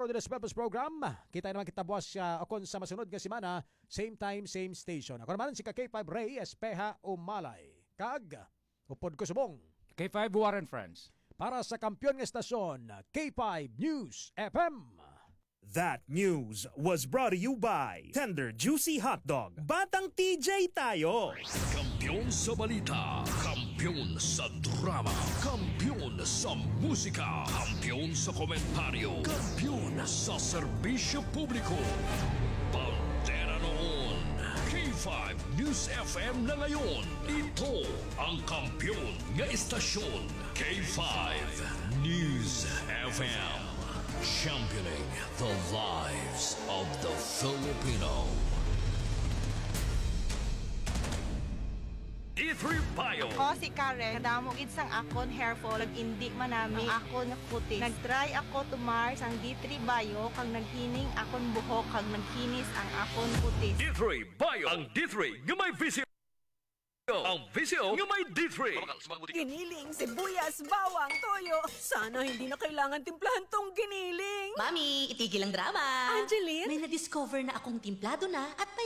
din sa Purpose Program. Kita naman kita buwas akon sa masunod nga semana, same time, same station. Ako naman si K5 Ray Espeha Umalay. Kag, upod ko subong. K5 Warren Friends. Para sa kampiyon nga estasyon, K5 News FM. That news was brought to you by Tender Juicy Hotdog. Batang TJ tayo! Kampiyon sa balita, kampiyon sa drama, kampiyon sa musika, kampiyon sa komentaryo, kampiyon sa serbisyo publiko. Pantera noon, K5 News FM na ngayon. Ito ang kampiyon nga istasyon, K5 News FM. Championing the lives of the Filipino. D3 Bio. Ako si Karen, kadamo gid sang akon hair fall, nag-indi man nami ang akon kutis. Nag-try ako tumar sang D3 Bio kang naghining akon buhok kang naghinis ang akon kutis. D3 Bio. Ang D3 nga may visyo. Ang visyo nga may D3. Giniling, sibuyas, bawang, toyo. Sana hindi na kailangan timplahan tong giniling. Mami, itigil ang drama. Angeline? May na-discover na akong timplado na at may